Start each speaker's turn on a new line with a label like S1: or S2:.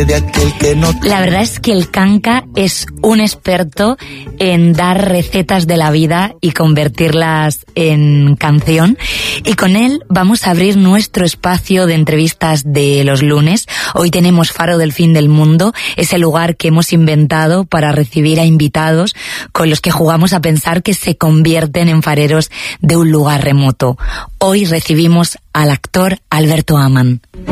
S1: de aquel que no...
S2: La verdad es que el Kanka es un experto en dar recetas de la vida y convertirlas en canción. Y con él vamos a abrir nuestro espacio de entrevistas de los lunes. Hoy tenemos Faro del Fin del Mundo, ese lugar que hemos inventado para recibir a invitados con los que jugamos a pensar que se convierten en fareros de un lugar remoto. Hoy recibimos al actor Alberto Ammann.